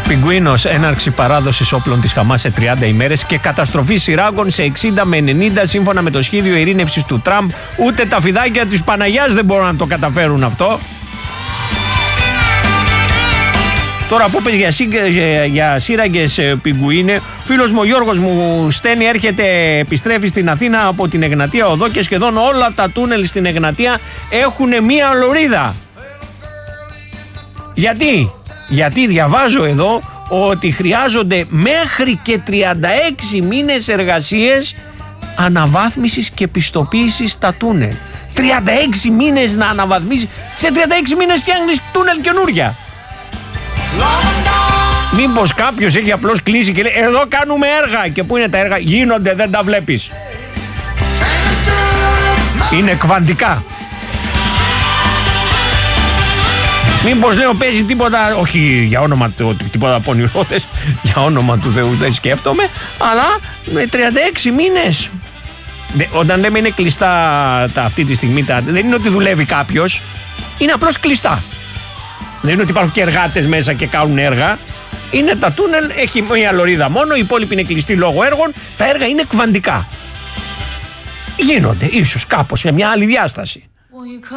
Πιγκουίνος, έναρξη παράδοσης όπλων της Χαμάς σε 30 ημέρες και καταστροφή σειράγων σε 60 με 90 σύμφωνα με το σχέδιο ειρήνευσης του Τραμπ. Ούτε τα φιδάκια της Παναγιάς δεν μπορούν να το καταφέρουν αυτό. Τώρα που πες για σύραγγες, πιγκουίνε, φίλος μου ο Γιώργος μου στέλνει, επιστρέφει στην Αθήνα από την Εγνατία Οδό και σχεδόν όλα τα τούνελ στην Εγνατία έχουν μία λωρίδα. Γιατί διαβάζω εδώ ότι χρειάζονται μέχρι και 36 μήνες εργασίες αναβάθμισης και πιστοποίησης στα τούνελ. 36 μήνες να αναβαθμίσεις, σε 36 μήνες φτιάχνεις τούνελ καινούρια. Μήπως κάποιος έχει απλώς κλείσει και λέει εδώ κάνουμε έργα, και πού είναι τα έργα? Γίνονται, δεν τα βλέπεις. Είναι κβαντικά. Μήπως λέω παίζει τίποτα, όχι για όνομα του, τίποτα πονηρόδες, για όνομα του Θεού δεν σκέφτομαι, αλλά με 36 μήνες. Όταν λέμε είναι κλειστά αυτή τη στιγμή, δεν είναι ότι δουλεύει κάποιος, είναι απλώς κλειστά. Δεν είναι ότι υπάρχουν και εργάτες μέσα και κάνουν έργα. Είναι τα τούνελ, έχει μια λωρίδα μόνο, οι υπόλοιποι είναι κλειστοί λόγω έργων, τα έργα είναι κβαντικά. Γίνονται, ίσως κάπως σε μια άλλη διάσταση.